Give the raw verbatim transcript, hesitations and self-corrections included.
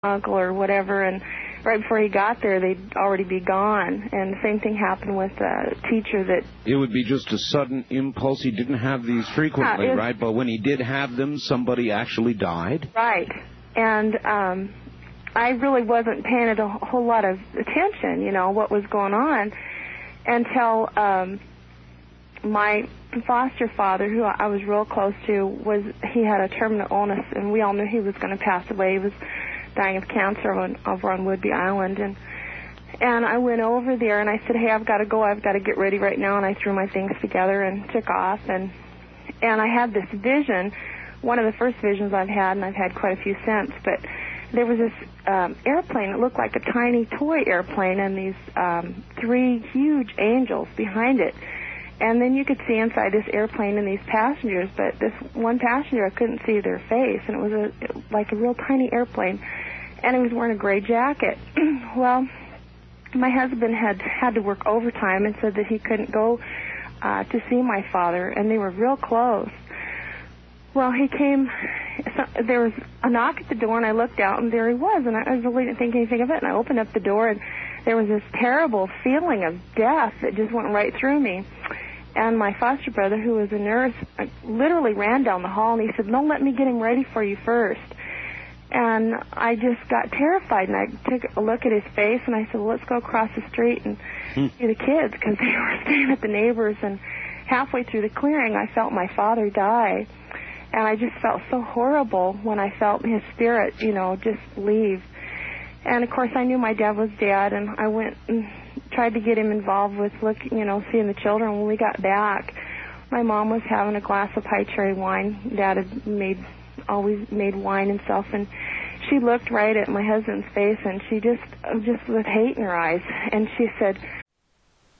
uncle or whatever, and right before he got there, they'd already be gone. And the same thing happened with a teacher that... It would be just a sudden impulse. He didn't have these frequently, yeah, right? But when he did have them, somebody actually died? Right. And um, I really wasn't paying it a whole lot of attention, you know, what was going on, until um, my foster father, who I was real close to, was he had a terminal illness, and we all knew he was going to pass away. He was dying of cancer on, over on Whidbey Island, and and I went over there and I said, hey, I've got to go, I've got to get ready right now, and I threw my things together and took off, and and I had this vision, one of the first visions I've had, and I've had quite a few since, but there was this um, airplane that looked like a tiny toy airplane, and these um, three huge angels behind it. And then you could see inside this airplane and these passengers, but this one passenger, I couldn't see their face, and it was a like a real tiny airplane, and he was wearing a gray jacket. Well, my husband had had to work overtime and said that he couldn't go uh, to see my father, and they were real close. Well, he came, so, there was a knock at the door, and I looked out, and there he was, and I, I really didn't think anything of it, and I opened up the door, and there was this terrible feeling of death that just went right through me. And my foster brother, who was a nurse, literally ran down the hall, and he said, no, let me get him ready for you first. And I just got terrified, and I took a look at his face, and I said, well, let's go across the street and hmm. see the kids, because they were staying at the neighbors. And halfway through the clearing, I felt my father die. And I just felt so horrible when I felt his spirit, you know, just leave. And, of course, I knew my dad was dead, and I went and tried to get him involved with, look, you know, seeing the children. When we got back, my mom was having a glass of high cherry wine. Dad had made, always made wine himself, and she looked right at my husband's face, and she just, just with hate in her eyes, and she said,